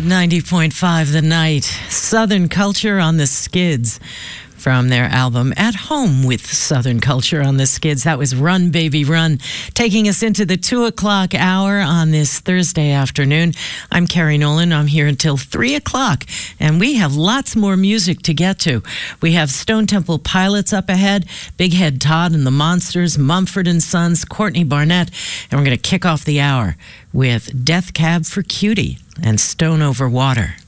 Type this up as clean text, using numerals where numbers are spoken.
at 90.5 The Night. Southern Culture on the Skids from their album At Home with Southern Culture on the Skids. That was Run Baby Run, taking us into the 2 o'clock hour on this Thursday afternoon. I'm Carrie Nolan. I'm here until 3 o'clock, and we have lots more music to get to. We have Stone Temple Pilots up ahead, Big Head Todd and the Monsters, Mumford & Sons, Courtney Barnett, and we're going to kick off the hour with Death Cab for Cutie and Stone Over Water.